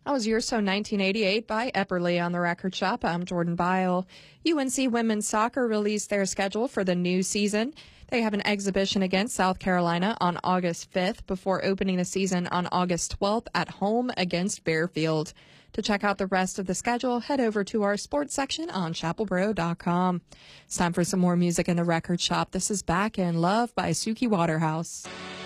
That was Year So 1988 by Epperly on the Record Shop. I'm Jordan Byle. UNC Women's Soccer released their schedule for the new season. They have an exhibition against South Carolina on August 5th before opening the season on August 12th at home against Fairfield. To check out the rest of the schedule, head over to our sports section on chapelboro.com. It's time for some more music in the Record Shop. This is Back in Love by Suki Waterhouse.